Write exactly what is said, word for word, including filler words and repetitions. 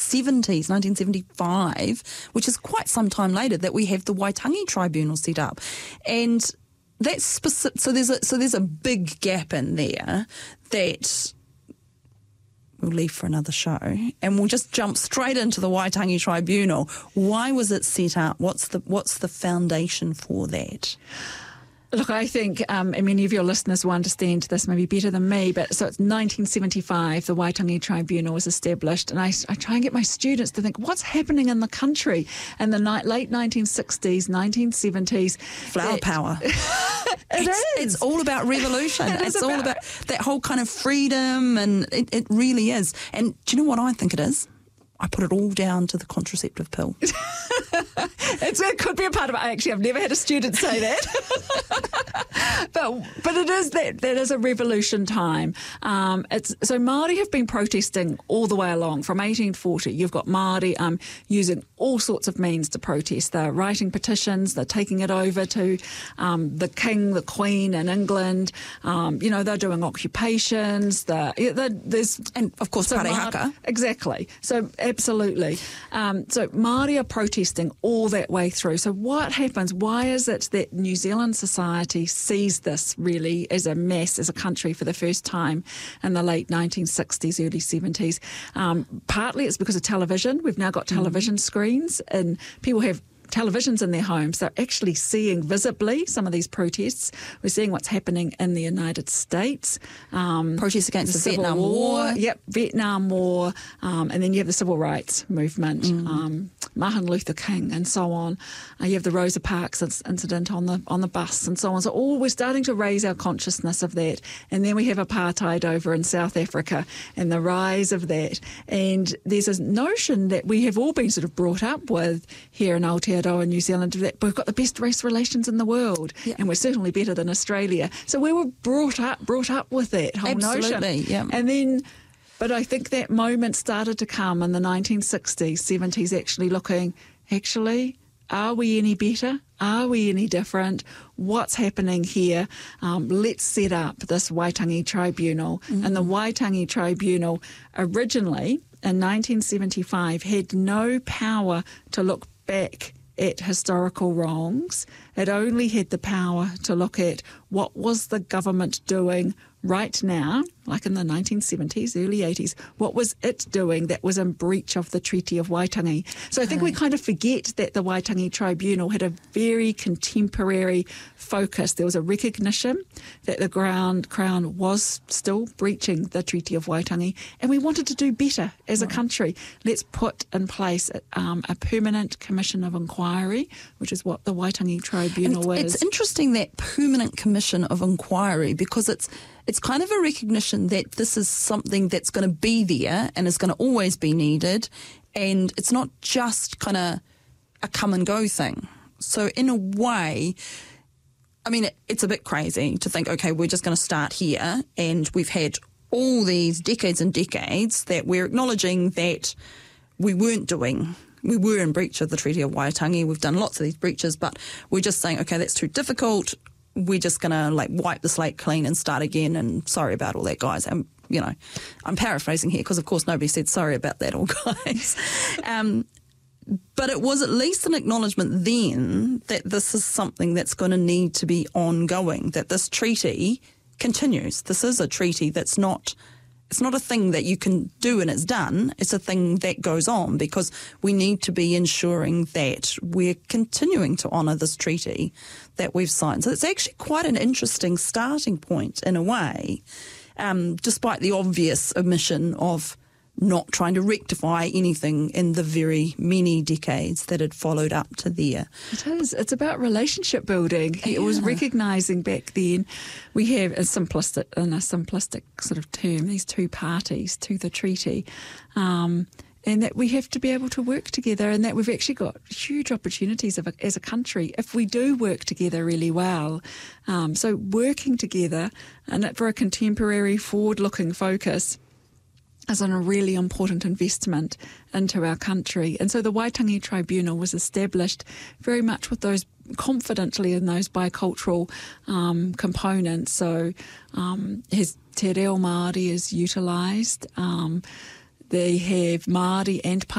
seventies, nineteen seventy-five, which is quite some time later, that we have the Waitangi Tribunal set up. And that's specific, so there's a so there's a big gap in there that we'll leave for another show, and we'll just jump straight into the Waitangi Tribunal. Why was it set up? What's the what's the foundation for that? Look, I think um, many of your listeners will understand this maybe better than me, but so it's nineteen seventy-five, the Waitangi Tribunal was established, and I, I try and get my students to think, what's happening in the country in the ni- late nineteen sixties, nineteen seventies? Flower that, power. it it's, is. It's all about revolution. It it's is all about- about that whole kind of freedom, and it, it really is. And do you know what I think it is? I put it all down to the contraceptive pill. it's, it could be a part of it. Actually, I've never had a student say that. but but it is that that is a revolution time. Um, it's so Māori have been protesting all the way along from eighteen forty. You've got Māori um, using all sorts of means to protest. They're writing petitions. They're taking it over to um, the king, the queen in England. Um, you know, they're doing occupations. They're, they're, there's And of course, so Pare Māori- Haka. Exactly. So absolutely. Um, so Māori are protesting all that way through. So what happens? Why is it that New Zealand society sees this really as a mess, as a country for the first time in the late nineteen sixties, early seventies? Um, partly it's because of television. We've now got television mm. screens, and people have televisions in their homes. They're actually seeing visibly some of these protests. We're seeing what's happening in the United States. Um, Protests against the, the Civil Vietnam War. War. Yep, Vietnam War. Um, and then you have the Civil Rights Movement, mm. um, Martin Luther King and so on. Uh, you have the Rosa Parks incident on the on the bus and so on. So all we're starting to raise our consciousness of that. And then we have apartheid over in South Africa and the rise of that. And there's this notion that we have all been sort of brought up with here in Aotearoa in New Zealand, that we've got the best race relations in the world, yeah. and we're certainly better than Australia. So we were brought up brought up with that whole Absolutely, notion. Yeah. And then, but I think that moment started to come in the nineteen sixties, seventies, actually looking, actually, are we any better? Are we any different? What's happening here? Um, let's set up this Waitangi Tribunal. Mm-hmm. And the Waitangi Tribunal originally in nineteen seventy-five had no power to look back at historical wrongs. It only had the power to look at what was the government doing right now, like in the nineteen seventies, early eighties, what was it doing that was in breach of the Treaty of Waitangi? So I think we kind of forget that the Waitangi Tribunal had a very contemporary focus. There was a recognition that the Crown, Crown was still breaching the Treaty of Waitangi, and we wanted to do better as a country. Let's put in place um, a permanent commission of inquiry, which is what the Waitangi Tribunal and is. It's interesting, that permanent commission of inquiry, because it's It's kind of a recognition that this is something that's going to be there and is going to always be needed, and it's not just kind of a come and go thing. So in a way, I mean, it, it's a bit crazy to think, okay, we're just going to start here, and we've had all these decades and decades that we're acknowledging that we weren't doing. We were in breach of the Treaty of Waitangi. We've done lots of these breaches, but we're just saying, okay, that's too difficult. We're just going to like wipe the slate clean and start again, and sorry about all that, guys. And, you know, I'm paraphrasing here because, of course, nobody said sorry about that, all guys. um, but it was at least an acknowledgement then that this is something that's going to need to be ongoing, that this treaty continues. This is a treaty that's not... It's not a thing that you can do and it's done. It's a thing that goes on, because we need to be ensuring that we're continuing to honour this treaty that we've signed. So it's actually quite an interesting starting point in a way, um, despite the obvious omission of not trying to rectify anything in the very many decades that had followed up to there. It is. It's about relationship building. Yeah. It was recognising back then we have a simplistic, in a simplistic sort of term, these two parties to the treaty, um, and that we have to be able to work together, and that we've actually got huge opportunities of a, as a country if we do work together really well. Um, so working together, and for a contemporary, forward-looking focus, is a really important investment into our country. And so the Waitangi Tribunal was established very much with those, confidently in those bicultural um, components. So um, his Te Reo Māori is utilised. Um, they have Māori and